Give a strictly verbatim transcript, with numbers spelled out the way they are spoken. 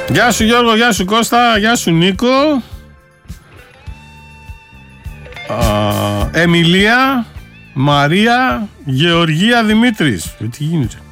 Γεια σου Γιώργο, γεια σου Κώστα, γεια σου Νίκο. Α, Εμιλία, Μαρία, Γεωργία, Δημήτρης. Τι γίνεται?